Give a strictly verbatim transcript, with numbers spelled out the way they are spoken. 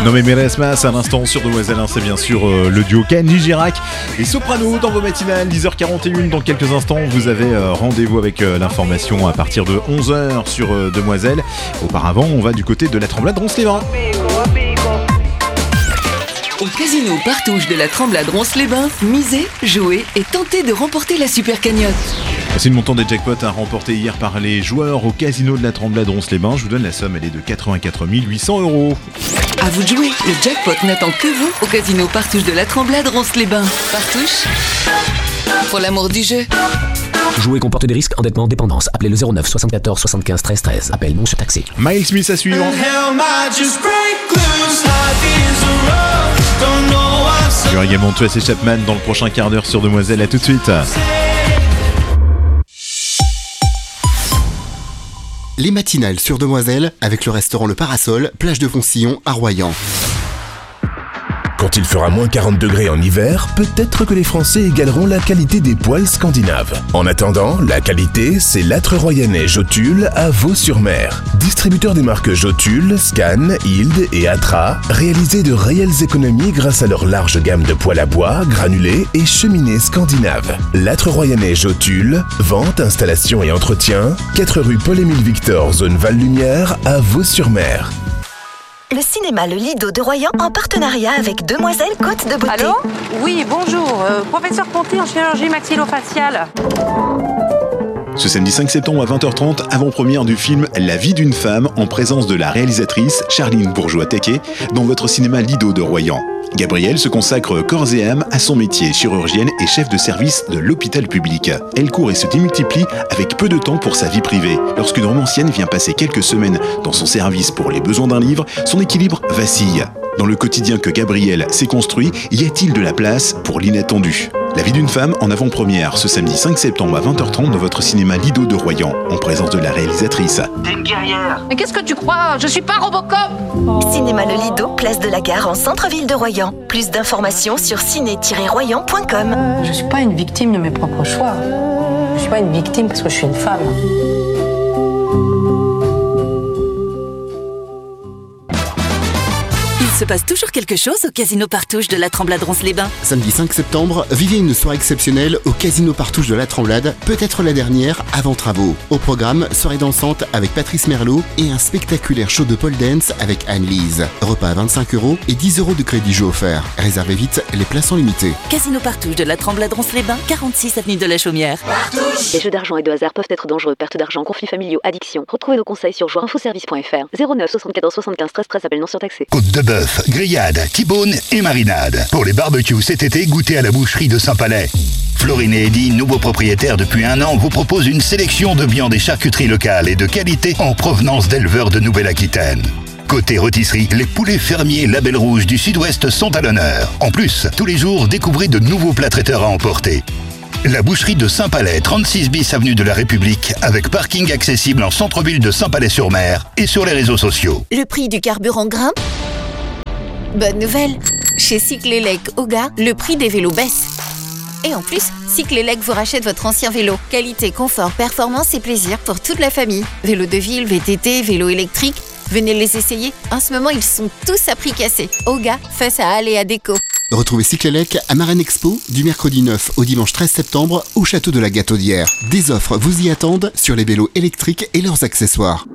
Nommé Meresmas à l'instant sur Demoiselle, hein, c'est bien sûr euh, le duo Kenji Girac et Soprano dans vos matinales. Dix heures quarante et une, dans quelques instants vous avez euh, rendez-vous avec euh, l'information à partir de onze heures sur euh, Demoiselle. Auparavant on va du côté de la Tremblade Ronces-les-Bains. Au casino Partouche de la Tremblade Ronces-les-Bains, misez, jouez et tentez de remporter la super cagnotte. C'est le montant des jackpots à remporter hier par les joueurs au casino de la Tremblade Ronces-les-Bains. Je vous donne la somme, elle est de quatre-vingt-quatre mille huit cents euros. À vous de jouer, le jackpot n'attend que vous au casino Partouche de la Tremblade Ronces-les-Bains. Partouche, pour l'amour du jeu. Jouer comporte des risques, endettement, dépendance. Appelez le zéro neuf soixante-quatorze soixante-quinze treize treize. Appel non surtaxé. Miles Smith à suivre. Il y aura également Tracy Chapman dans le prochain quart d'heure sur Demoiselle. À tout de suite. Les matinales sur Demoiselle avec le restaurant Le Parasol, plage de Foncillon à Royan. Quand il fera moins quarante degrés en hiver, peut-être que les Français égaleront la qualité des poêles scandinaves. En attendant, la qualité, c'est l'âtre royannais Jotule à Vaux-sur-Mer. Distributeur des marques Jotule, Scan, Hild et Atra, réalisés de réelles économies grâce à leur large gamme de poêles à bois, granulés et cheminées scandinaves. L'âtre royannais Jotule, vente, installation et entretien, quatre rue Paul-Émile Victor, zone Val-Lumière à Vaux-sur-Mer. Le cinéma Le Lido de Royan en partenariat avec Demoiselle Côte de Beauté. Allô ? Oui, bonjour. Euh, professeur Ponty en chirurgie maxillofaciale. Ce samedi cinq septembre à vingt heures trente, avant-première du film La vie d'une femme en présence de la réalisatrice Charline Bourgeois-Taquet dans votre cinéma Lido de Royan. Gabrielle se consacre corps et âme à son métier, chirurgienne et chef de service de l'hôpital public. Elle court et se démultiplie avec peu de temps pour sa vie privée. Lorsqu'une romancienne vient passer quelques semaines dans son service pour les besoins d'un livre, son équilibre vacille. Dans le quotidien que Gabrielle s'est construit, y a-t-il de la place pour l'inattendu ? La vie d'une femme en avant-première ce samedi cinq septembre à vingt heures trente dans votre cinéma Lido de Royan, en présence de la réalisatrice. T'es une guerrière. Mais qu'est-ce que tu crois ? Je suis pas Robocop. Oh. Cinéma Le Lido, place de la Gare en centre-ville de Royan. Plus d'informations sur ciné tiret royan point com. Je suis pas une victime de mes propres choix. Je suis pas une victime parce que je suis une femme. Il se passe toujours quelque chose au casino Partouche de la Tremblade Ronces-les-Bains. Samedi cinq septembre, vivez une soirée exceptionnelle au casino Partouche de la Tremblade, peut-être la dernière avant travaux. Au programme, soirée dansante avec Patrice Merlot et un spectaculaire show de pole dance avec Anne-Lise. Repas à vingt-cinq euros et dix euros de crédit jeu offert. Réservez vite, les places sont limitées. Casino Partouche de la Tremblade Ronces-les-Bains, quarante-six avenue de la Chaumière. Partouche. Les jeux d'argent et de hasard peuvent être dangereux. Perte d'argent, conflits familiaux, addiction. Retrouvez nos conseils sur joueurs info service point f r. zéro neuf soixante-quatorze soixante-quinze treize treize, appel non surtaxé. Côte de bœuf, grillade, T-bone et marinade. Pour les barbecues cet été, goûtez à la boucherie de Saint-Palais. Florine et Eddy, nouveaux propriétaires depuis un an, vous proposent une sélection de viandes et charcuteries locales et de qualité en provenance d'éleveurs de Nouvelle-Aquitaine. Côté rôtisserie, les poulets fermiers Label Rouge du Sud-Ouest sont à l'honneur. En plus, tous les jours, découvrez de nouveaux plats traiteurs à emporter. La boucherie de Saint-Palais, trente-six bis avenue de la République, avec parking accessible en centre-ville de Saint-Palais-sur-Mer et sur les réseaux sociaux. Le prix du carburant grimpe ? Bonne nouvelle, chez Cyclélec Oga, le prix des vélos baisse. Et en plus, Cyclélec vous rachète votre ancien vélo. Qualité, confort, performance et plaisir pour toute la famille. Vélo de ville, V T T, vélo électrique, venez les essayer. En ce moment, ils sont tous à prix cassé. Oga, face à Aléa Déco. Retrouvez Cyclélec à Marraine Expo du mercredi neuf au dimanche treize septembre au château de la Gataudière. Des offres vous y attendent sur les vélos électriques et leurs accessoires.